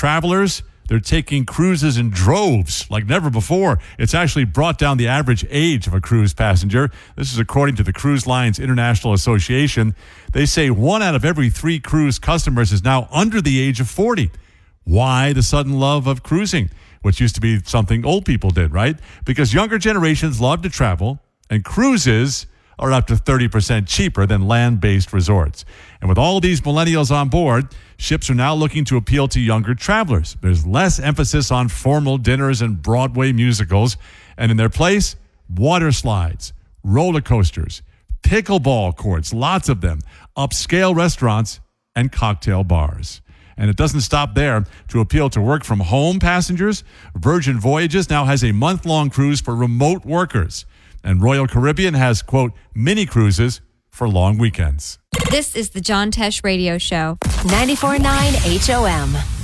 travelers, they're taking cruises in droves like never before. It's actually brought down the average age of a cruise passenger. This is according to the Cruise Lines International Association. They say 1 out of every 3 cruise customers is now under the age of 40. Why the sudden love of cruising, which used to be something old people did, right? Because younger generations love to travel, and cruises are up to 30% cheaper than land-based resorts. And with all these millennials on board, ships are now looking to appeal to younger travelers. There's less emphasis on formal dinners and Broadway musicals, and in their place, water slides, roller coasters, pickleball courts, lots of them, upscale restaurants, and cocktail bars. And it doesn't stop there. To appeal to work-from-home passengers, Virgin Voyages now has a month-long cruise for remote workers. And Royal Caribbean has, quote, mini cruises for long weekends. This is the John Tesh Radio Show. 94.9 HOM.